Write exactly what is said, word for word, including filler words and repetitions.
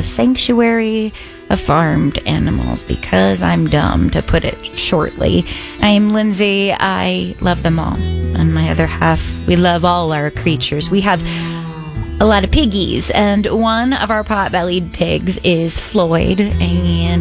a sanctuary of farmed animals because I'm dumb, to put it shortly. I'm Lindsay. I love them all. And my other half, we love all our creatures. We have a lot of piggies, and one of our pot-bellied pigs is Floyd, and